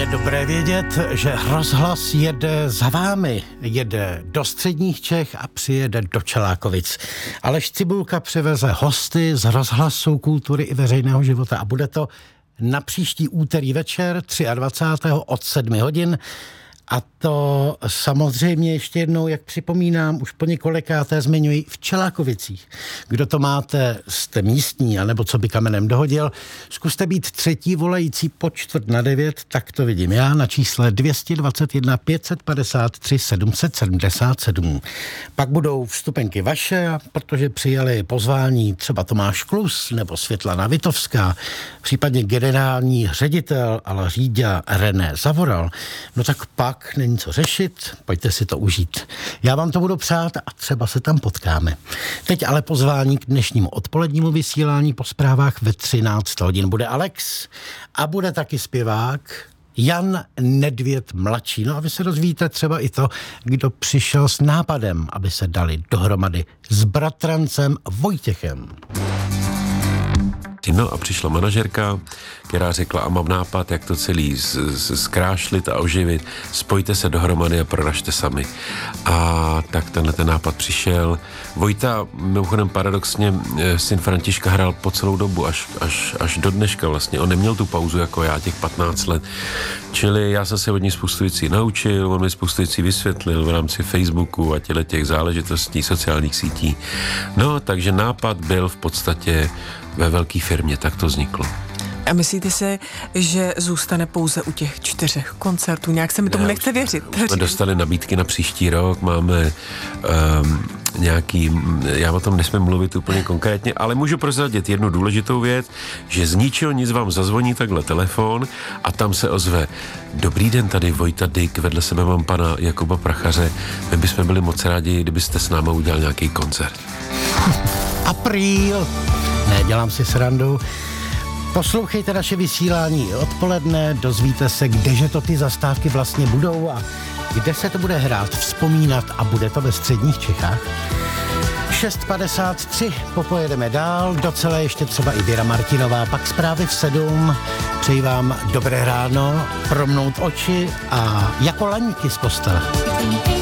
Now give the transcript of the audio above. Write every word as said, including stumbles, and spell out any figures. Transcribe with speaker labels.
Speaker 1: Je dobré vědět, že rozhlas jede za vámi, jede do středních Čech a přijede do Čelákovic. Aleš Cibulka přiveze hosty z rozhlasu, kultury i veřejného života a bude to na příští úterý večer dvacátého třetího od sedmi hodin. A to samozřejmě ještě jednou, jak připomínám, už po několikáté zmiňuji v Čelákovicích. Kdo to máte, jste místní, anebo co by kamenem dohodil, zkuste být třetí volající po čtvrt na devět, tak to vidím já na čísle dvě stě dvacet jedna pět set padesát tři sedm set sedmdesát sedm. Pak budou vstupenky vaše, protože přijali pozvání třeba Tomáš Klus nebo Světlana Vitovská, případně generální ředitel Ala Říďa René Zavoral. No tak pak není co řešit, pojďte si to užít. Já vám to budu přát a třeba se tam potkáme. Teď ale pozvání k dnešnímu odpolednímu vysílání po zprávách ve třináct hodin bude Alex a bude taky zpěvák Jan Nedvěd mladší. No a vy se dozvíte třeba i to, kdo přišel s nápadem, aby se dali dohromady s bratrancem Vojtěchem.
Speaker 2: No a přišla manažerka, která řekla, a mám nápad, jak to celý zkrášlit a oživit, spojte se dohromady a proražte sami. A tak tenhle ten nápad přišel. Vojta, mimochodem paradoxně, syn Františka hrál po celou dobu, až, až, až do dneška vlastně. On neměl tu pauzu jako já, těch patnáct let. Čili já jsem se od ní spoustu věcí naučil, on mi spoustu věcí vysvětlil v rámci Facebooku a těle těch záležitostí, sociálních sítí. No, takže nápad byl v podstatě ve velké firmě, tak to vzniklo.
Speaker 3: A myslíte si, že zůstane pouze u těch čtyřech koncertů? Nějak se mi tomu ne, nechce věřit.
Speaker 2: Už jsme dostali nabídky na příští rok, máme um, nějaký, já o tom nesmím mluvit úplně konkrétně, ale můžu prozradit jednu důležitou věc, že z ničeho nic vám zazvoní takhle telefon a tam se ozve: dobrý den, tady Vojta Dyk, vedle sebe mám pana Jakuba Prachaře, my bychom byli moc rádi, kdybyste s náma udělal nějaký koncert.
Speaker 1: Apríl. Ne, dělám si srandu. Poslouchejte naše vysílání odpoledne, dozvíte se, kdeže to ty zastávky vlastně budou a kde se to bude hrát, vzpomínat a bude to ve středních Čechách. šest padesát tři, popojedeme dál, docela ještě třeba i Věra Martinová, pak zprávy v sedm. Přeji vám dobré ráno, promnout oči a jako laníky z postele.